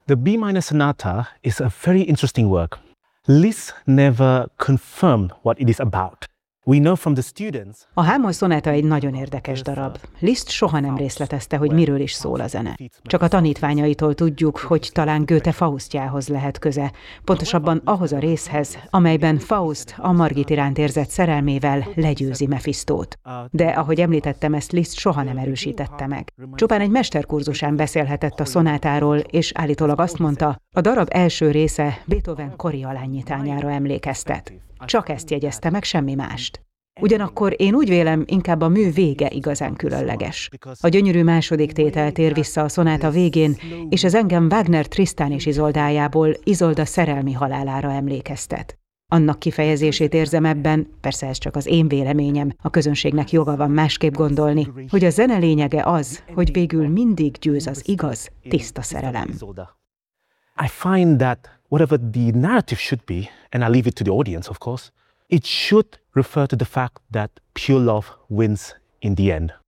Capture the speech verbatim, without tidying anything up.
The B minor sonata is a very interesting work. Liszt never confirmed what it is about. We know from the students. A H-moll szonáta egy nagyon érdekes darab. Liszt soha nem részletezte, hogy miről is szól a zene. Csak a tanítványaitól tudjuk, hogy talán Goethe Faustjához lehet köze, pontosabban ahhoz a részhez, amelyben Faust a Margit iránt érzett szerelmével legyőzi Mephistót. De ahogy említettem, ezt Liszt soha nem erősítette meg. Csupán egy mesterkurzusán beszélhetett a szonátáról, és állítólag azt mondta, a darab első része Beethoven Korialánnyitányára emlékeztet. Csak ezt jegyezte meg, semmi mást. Ugyanakkor én úgy vélem, inkább a mű vége igazán különleges. A gyönyörű második tétel tér vissza a szonáta végén, és ez engem Wagner Tristan és Izoldájából Izolda szerelmi halálára emlékeztet. Annak kifejezését érzem ebben, persze ez csak az én véleményem, a közönségnek joga van másképp gondolni, hogy a zene lényege az, hogy végül mindig győz az igaz, tiszta szerelem. I find that whatever the narrative should be, and I leave it to the audience, of course, it should refer to the fact that pure love wins in the end.